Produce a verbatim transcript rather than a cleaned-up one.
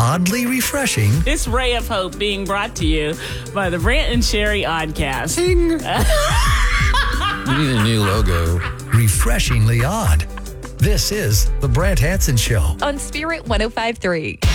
oddly refreshing. This ray of hope being brought to you by the Brant and Sherry Oddcast. Ding. We need a new logo. Refreshingly odd. This is The Brant Hanson Show on Spirit one oh five point three.